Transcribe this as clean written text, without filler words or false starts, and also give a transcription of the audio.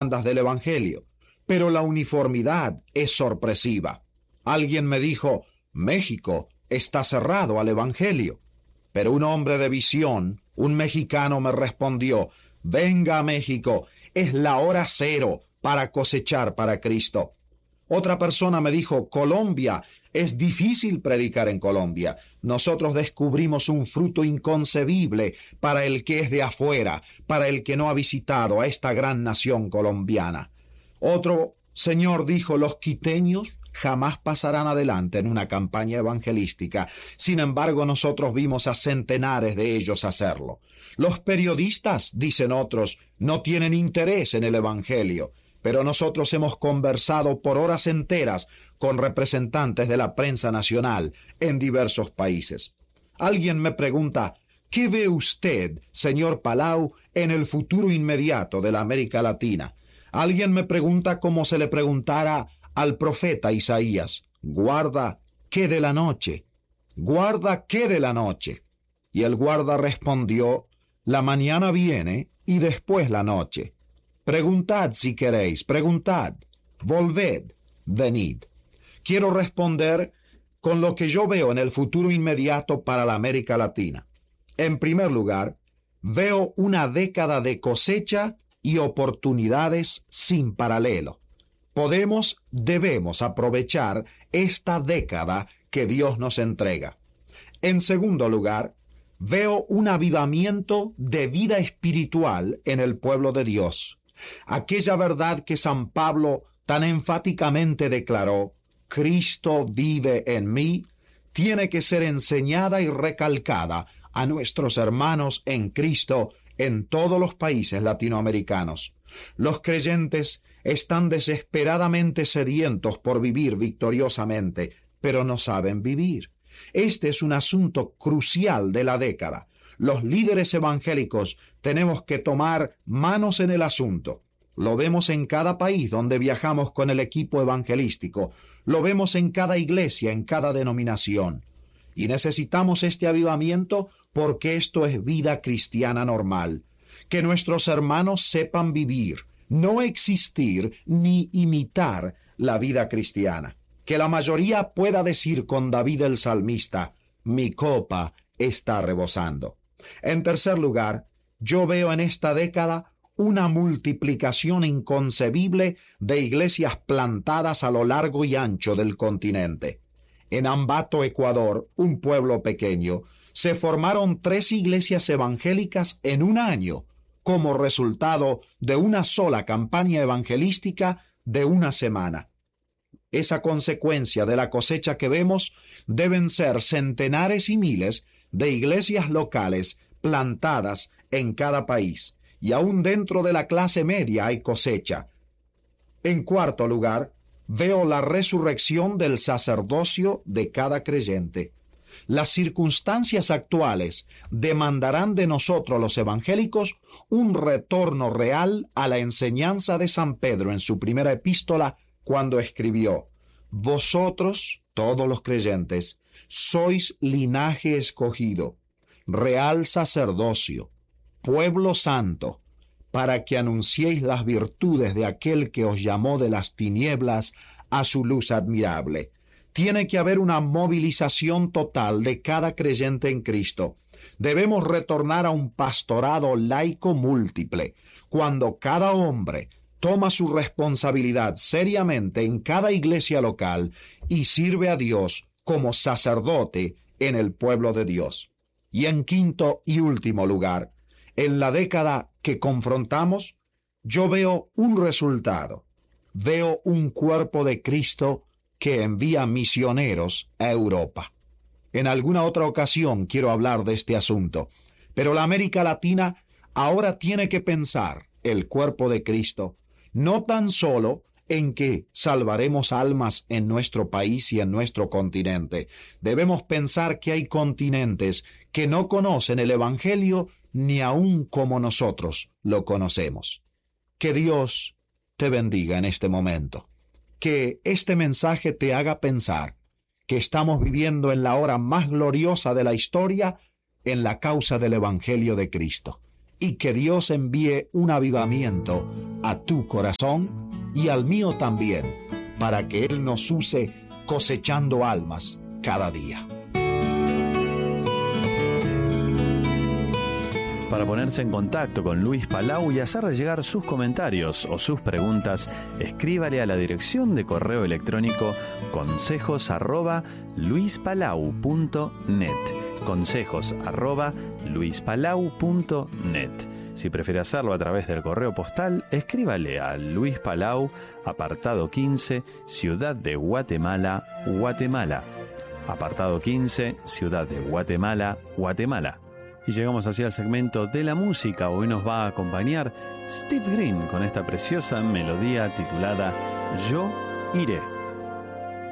demandas del Evangelio, pero la uniformidad es sorpresiva. Alguien me dijo, México está cerrado al Evangelio. Pero un hombre de visión, un mexicano, me respondió, venga a México, es la hora cero para cosechar para Cristo. Otra persona me dijo, Colombia, es difícil predicar en Colombia. Nosotros descubrimos un fruto inconcebible para el que es de afuera, para el que no ha visitado a esta gran nación colombiana. Otro señor dijo, los quiteños jamás pasarán adelante en una campaña evangelística. Sin embargo, nosotros vimos a centenares de ellos hacerlo. Los periodistas, dicen otros, no tienen interés en el Evangelio, pero nosotros hemos conversado por horas enteras con representantes de la prensa nacional en diversos países. Alguien me pregunta, ¿qué ve usted, señor Palau, en el futuro inmediato de la América Latina? Alguien me pregunta como se le preguntara al profeta Isaías, guarda, ¿qué de la noche? Guarda, ¿qué de la noche? Y el guarda respondió, la mañana viene y después la noche. Preguntad si queréis, preguntad, volved, venid. Quiero responder con lo que yo veo en el futuro inmediato para la América Latina. En primer lugar, veo una década de cosecha y oportunidades sin paralelo. Debemos aprovechar esta década que Dios nos entrega. En segundo lugar, veo un avivamiento de vida espiritual en el pueblo de Dios. Aquella verdad que San Pablo tan enfáticamente declaró, Cristo vive en mí, tiene que ser enseñada y recalcada a nuestros hermanos en Cristo en todos los países latinoamericanos. Los creyentes están desesperadamente sedientos por vivir victoriosamente, pero no saben vivir. Este es un asunto crucial de la década. Los líderes evangélicos tenemos que tomar manos en el asunto. Lo vemos en cada país donde viajamos con el equipo evangelístico. Lo vemos en cada iglesia, en cada denominación. Y necesitamos este avivamiento porque esto es vida cristiana normal. Que nuestros hermanos sepan vivir, no existir ni imitar la vida cristiana. Que la mayoría pueda decir con David el salmista, mi copa está rebosando. En tercer lugar, yo veo en esta década una multiplicación inconcebible de iglesias plantadas a lo largo y ancho del continente. En Ambato, Ecuador, un pueblo pequeño, se formaron 3 iglesias evangélicas en un año, como resultado de una sola campaña evangelística de una semana. Esa consecuencia de la cosecha que vemos deben ser centenares y miles de iglesias locales plantadas en cada país, y aún dentro de la clase media hay cosecha. En cuarto lugar, veo la resurrección del sacerdocio de cada creyente. Las circunstancias actuales demandarán de nosotros los evangélicos un retorno real a la enseñanza de San Pedro en su primera epístola cuando escribió, vosotros, todos los creyentes, sois linaje escogido, real sacerdocio, pueblo santo, para que anunciéis las virtudes de aquel que os llamó de las tinieblas a su luz admirable. Tiene que haber una movilización total de cada creyente en Cristo. Debemos retornar a un pastorado laico múltiple, cuando cada hombre toma su responsabilidad seriamente en cada iglesia local y sirve a Dios como sacerdote en el pueblo de Dios. Y en quinto y último lugar, en la década que confrontamos, yo veo un resultado. Veo un cuerpo de Cristo que envía misioneros a Europa. En alguna otra ocasión quiero hablar de este asunto, pero la América Latina ahora tiene que pensar el cuerpo de Cristo no tan solo en que salvaremos almas en nuestro país y en nuestro continente. Debemos pensar que hay continentes que no conocen el Evangelio ni aun como nosotros lo conocemos. Que Dios te bendiga en este momento. Que este mensaje te haga pensar que estamos viviendo en la hora más gloriosa de la historia en la causa del Evangelio de Cristo, y que Dios envíe un avivamiento a tu corazón y al mío también, para que Él nos use cosechando almas cada día. Para ponerse en contacto con Luis Palau y hacerle llegar sus comentarios o sus preguntas, escríbale a la dirección de correo electrónico consejos@luispalau.net. consejos@luispalau.net. Si prefiere hacerlo a través del correo postal, escríbale a Luis Palau, apartado 15, Ciudad de Guatemala, Guatemala. Apartado 15, Ciudad de Guatemala, Guatemala. Y llegamos así al segmento de la música. Hoy nos va a acompañar Steve Green con esta preciosa melodía titulada Yo Iré.